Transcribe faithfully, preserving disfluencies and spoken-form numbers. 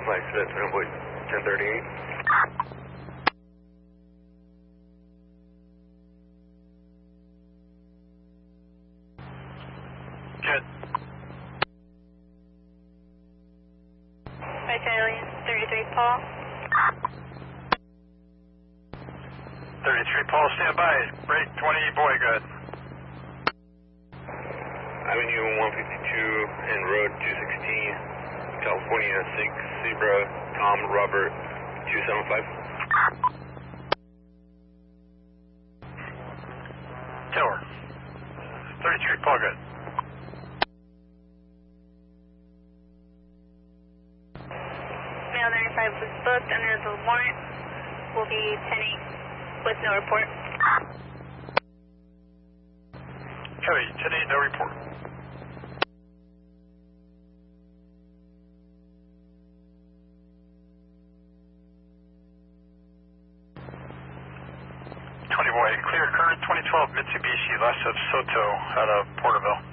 Mike Smith, Runway ten thirty-eight. Good. Right Alien, thirty-three Paul. thirty-three Paul, stand by. Rate twenty, boy, good. Avenue one fifty-two and Road two sixteen, California six, Zebra, Tom, Robert, two seven five. Tower. thirty-three Paul, good. Mail ninety-five was booked under the warrant. Will be pending with no report. Copy, today, no report. twenty boy, clear current twenty twelve Mitsubishi, less of Soto out of Porterville.